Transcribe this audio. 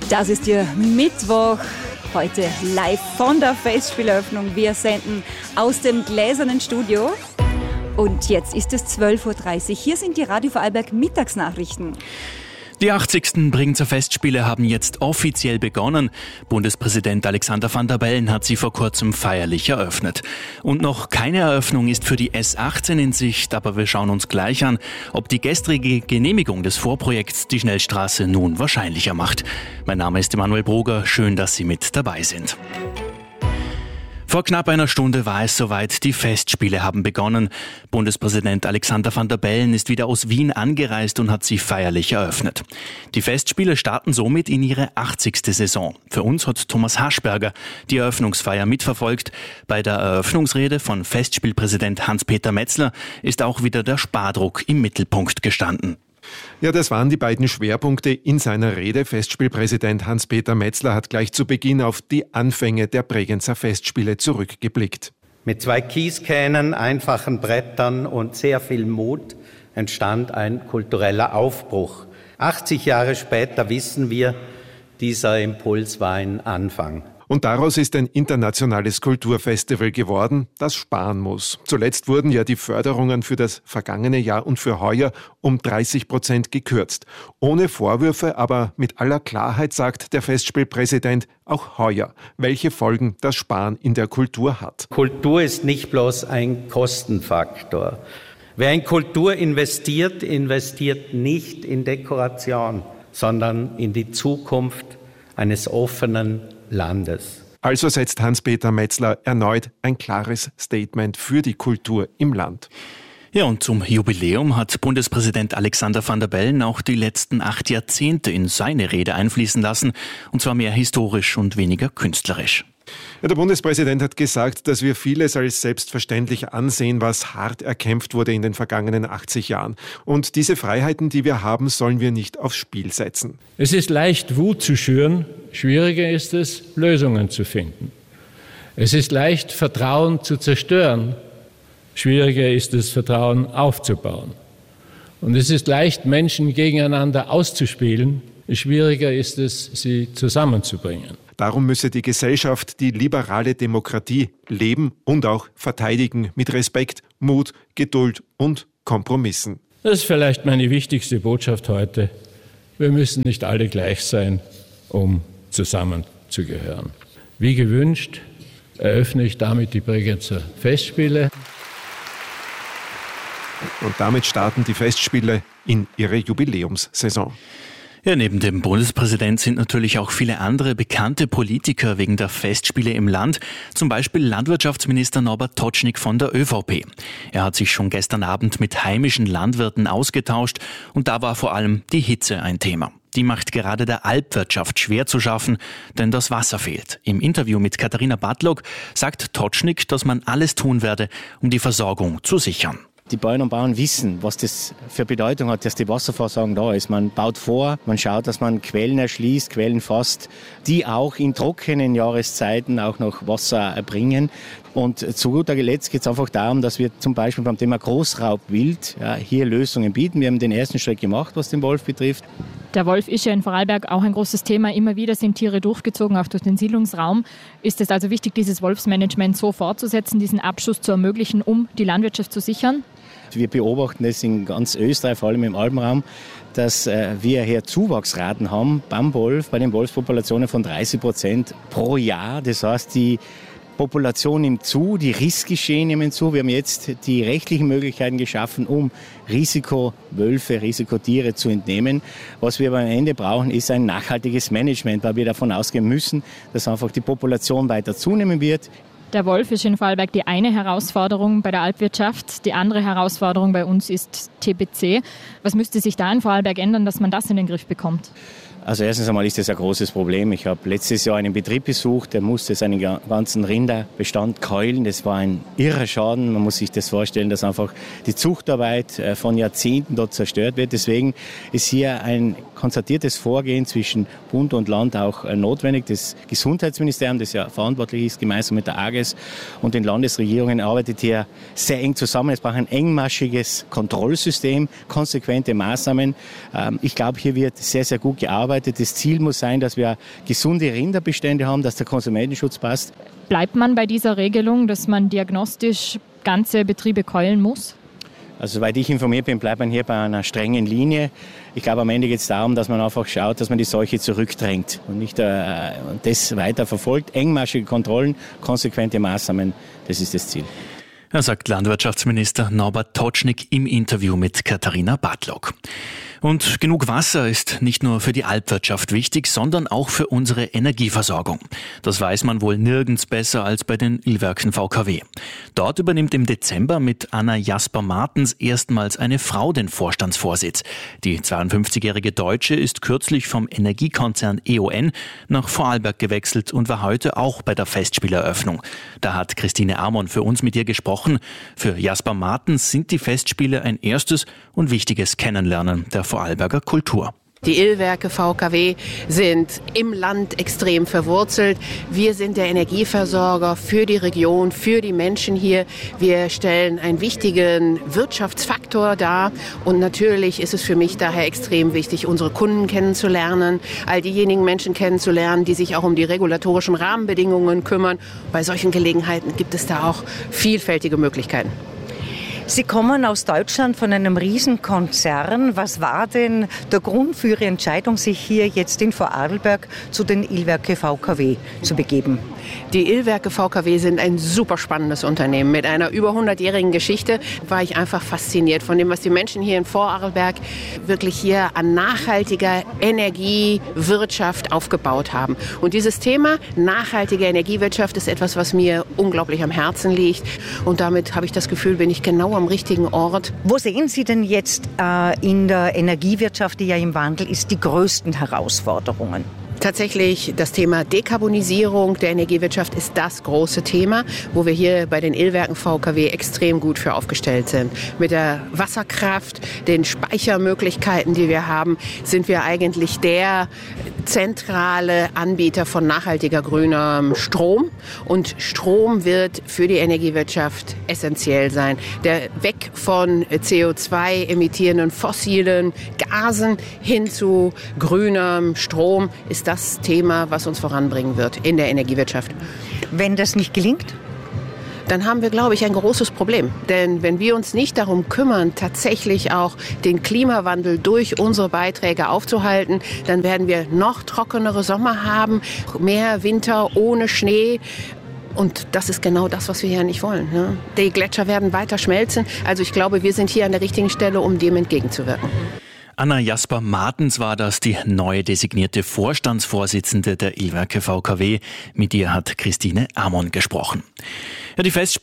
Das ist Ihr Mittwoch, heute live von der Festspieleröffnung. Wir senden aus dem gläsernen Studio. Und jetzt ist es 12.30 Uhr. Hier sind die Radio Vorarlberg Mittagsnachrichten. Die 80. Bregenzer Festspiele haben jetzt offiziell begonnen. Bundespräsident Alexander Van der Bellen hat sie vor kurzem feierlich eröffnet. Und noch keine Eröffnung ist für die S18 in Sicht, aber wir schauen uns gleich an, ob die gestrige Genehmigung des Vorprojekts die Schnellstraße nun wahrscheinlicher macht. Mein Name ist Emanuel Broger, schön, dass Sie mit dabei sind. Vor knapp einer Stunde war es soweit, die Festspiele haben begonnen. Bundespräsident Alexander Van der Bellen ist wieder aus Wien angereist und hat sie feierlich eröffnet. Die Festspiele starten somit in ihre 80. Saison. Für uns hat Thomas Haschberger die Eröffnungsfeier mitverfolgt. Bei der Eröffnungsrede von Festspielpräsident Hans-Peter Metzler ist auch wieder der Spardruck im Mittelpunkt gestanden. Ja, das waren die beiden Schwerpunkte in seiner Rede. Festspielpräsident Hans-Peter Metzler hat gleich zu Beginn auf die Anfänge der Bregenzer Festspiele zurückgeblickt. Mit 2 Kieskähnen, einfachen Brettern und sehr viel Mut entstand ein kultureller Aufbruch. 80 Jahre später wissen wir, dieser Impuls war ein Anfang. Und daraus ist ein internationales Kulturfestival geworden, das sparen muss. Zuletzt wurden ja die Förderungen für das vergangene Jahr und für heuer um 30% gekürzt. Ohne Vorwürfe, aber mit aller Klarheit sagt der Festspielpräsident auch heuer, welche Folgen das Sparen in der Kultur hat. Kultur ist nicht bloß ein Kostenfaktor. Wer in Kultur investiert, investiert nicht in Dekoration, sondern in die Zukunft eines offenen Landes. Also setzt Hans-Peter Metzler erneut ein klares Statement für die Kultur im Land. Ja, und zum Jubiläum hat Bundespräsident Alexander Van der Bellen auch die letzten 8 Jahrzehnte in seine Rede einfließen lassen, und zwar mehr historisch und weniger künstlerisch. Ja, der Bundespräsident hat gesagt, dass wir vieles als selbstverständlich ansehen, was hart erkämpft wurde in den vergangenen 80 Jahren. Und diese Freiheiten, die wir haben, sollen wir nicht aufs Spiel setzen. Es ist leicht, Wut zu schüren. Schwieriger ist es, Lösungen zu finden. Es ist leicht, Vertrauen zu zerstören. Schwieriger ist es, Vertrauen aufzubauen. Und es ist leicht, Menschen gegeneinander auszuspielen. Schwieriger ist es, sie zusammenzubringen. Darum müsse die Gesellschaft die liberale Demokratie leben und auch verteidigen mit Respekt, Mut, Geduld und Kompromissen. Das ist vielleicht meine wichtigste Botschaft heute. Wir müssen nicht alle gleich sein, um zusammenzugehören. Wie gewünscht eröffne ich damit die Bregenzer Festspiele. Und damit starten die Festspiele in ihre Jubiläumssaison. Ja, neben dem Bundespräsident sind natürlich auch viele andere bekannte Politiker wegen der Festspiele im Land, zum Beispiel Landwirtschaftsminister Norbert Totschnig von der ÖVP. Er hat sich schon gestern Abend mit heimischen Landwirten ausgetauscht und da war vor allem die Hitze ein Thema. Die macht gerade der Alpwirtschaft schwer zu schaffen, denn das Wasser fehlt. Im Interview mit Katharina Bartlock sagt Totschnig, dass man alles tun werde, um die Versorgung zu sichern. Die Bäuerinnen und Bauern wissen, was das für Bedeutung hat, dass die Wasserversorgung da ist. Man baut vor, man schaut, dass man Quellen erschließt, Quellen fasst, die auch in trockenen Jahreszeiten auch noch Wasser erbringen. Und zu guter Letzt geht es einfach darum, dass wir zum Beispiel beim Thema Großraubwild hier Lösungen bieten. Wir haben den ersten Schritt gemacht, was den Wolf betrifft. Der Wolf ist ja in Vorarlberg auch ein großes Thema. Immer wieder sind Tiere durchgezogen, auch durch den Siedlungsraum. Ist es also wichtig, dieses Wolfsmanagement so fortzusetzen, diesen Abschuss zu ermöglichen, um die Landwirtschaft zu sichern? Wir beobachten es in ganz Österreich, vor allem im Alpenraum, dass wir hier Zuwachsraten haben beim Wolf, bei den Wolfspopulationen von 30% pro Jahr. Das heißt, die Population nimmt zu, die Rissgeschehen nehmen zu. Wir haben jetzt die rechtlichen Möglichkeiten geschaffen, um Risikowölfe, Risikotiere zu entnehmen. Was wir aber am Ende brauchen, ist ein nachhaltiges Management, weil wir davon ausgehen müssen, dass einfach die Population weiter zunehmen wird. Der Wolf ist in Vorarlberg die eine Herausforderung bei der Alpwirtschaft. Die andere Herausforderung bei uns ist TBC. Was müsste sich da in Vorarlberg ändern, dass man das in den Griff bekommt? Also erstens einmal ist das ein großes Problem. Ich habe letztes Jahr einen Betrieb besucht, der musste seinen ganzen Rinderbestand keulen. Das war ein irrer Schaden. Man muss sich das vorstellen, dass einfach die Zuchtarbeit von Jahrzehnten dort zerstört wird. Deswegen ist hier ein konzertiertes Vorgehen zwischen Bund und Land auch notwendig. Das Gesundheitsministerium, das ja verantwortlich ist, gemeinsam mit der AGES und den Landesregierungen, arbeitet hier sehr eng zusammen. Es braucht ein engmaschiges Kontrollsystem, konsequente Maßnahmen. Ich glaube, hier wird sehr, sehr gut gearbeitet. erarbeitet. Das Ziel muss sein, dass wir gesunde Rinderbestände haben, dass der Konsumentenschutz passt. Bleibt man bei dieser Regelung, dass man diagnostisch ganze Betriebe keulen muss? Also soweit ich informiert bin, bleibt man hier bei einer strengen Linie. Ich glaube, am Ende geht es darum, dass man einfach schaut, dass man die Seuche zurückdrängt und nicht das weiter verfolgt. Engmaschige Kontrollen, konsequente Maßnahmen, das ist das Ziel. Sagt Landwirtschaftsminister Norbert Totschnig im Interview mit Katharina Bartlock. Und genug Wasser ist nicht nur für die Alpwirtschaft wichtig, sondern auch für unsere Energieversorgung. Das weiß man wohl nirgends besser als bei den Illwerken VKW. Dort übernimmt im Dezember mit Anna Jasper-Martens erstmals eine Frau den Vorstandsvorsitz. Die 52-jährige Deutsche ist kürzlich vom Energiekonzern E.ON nach Vorarlberg gewechselt und war heute auch bei der Festspieleröffnung. Da hat Christine Amon für uns mit ihr gesprochen. Für Jasper-Martens sind die Festspiele ein erstes und wichtiges Kennenlernen der Vorarlberger Kultur. Die Illwerke VKW sind im Land extrem verwurzelt. Wir sind der Energieversorger für die Region, für die Menschen hier. Wir stellen einen wichtigen Wirtschaftsfaktor dar. Und natürlich ist es für mich daher extrem wichtig, unsere Kunden kennenzulernen, all diejenigen Menschen kennenzulernen, die sich auch um die regulatorischen Rahmenbedingungen kümmern. Bei solchen Gelegenheiten gibt es da auch vielfältige Möglichkeiten. Sie kommen aus Deutschland von einem Riesenkonzern. Was war denn der Grund für Ihre Entscheidung, sich hier jetzt in Vorarlberg zu den Illwerke VKW zu begeben? Die Illwerke VKW sind ein super spannendes Unternehmen. Mit einer über 100-jährigen Geschichte war ich einfach fasziniert von dem, was die Menschen hier in Vorarlberg wirklich hier an nachhaltiger Energiewirtschaft aufgebaut haben. Und dieses Thema nachhaltige Energiewirtschaft ist etwas, was mir unglaublich am Herzen liegt. Und damit habe ich das Gefühl, bin ich genau am richtigen Ort. Wo sehen Sie denn jetzt in der Energiewirtschaft, die ja im Wandel ist, die größten Herausforderungen? Tatsächlich das Thema Dekarbonisierung der Energiewirtschaft ist das große Thema, wo wir hier bei den Illwerken VKW extrem gut für aufgestellt sind. Mit der Wasserkraft, den Speichermöglichkeiten, die wir haben, sind wir eigentlich der zentrale Anbieter von nachhaltiger grüner Strom. Und Strom wird für die Energiewirtschaft essentiell sein. Der weg von CO2 emittierenden fossilen Gasen hin zu grünem Strom ist das Thema, was uns voranbringen wird in der Energiewirtschaft. Wenn das nicht gelingt? Dann haben wir, glaube ich, ein großes Problem. Denn wenn wir uns nicht darum kümmern, tatsächlich auch den Klimawandel durch unsere Beiträge aufzuhalten, dann werden wir noch trockenere Sommer haben, mehr Winter ohne Schnee. Und das ist genau das, was wir hier nicht wollen. Ne? Die Gletscher werden weiter schmelzen. Also ich glaube, wir sind hier an der richtigen Stelle, um dem entgegenzuwirken. Anna Jasper-Martens war das, die neue designierte Vorstandsvorsitzende der Illwerke VKW. Mit ihr hat Christine Amon gesprochen. Ja, die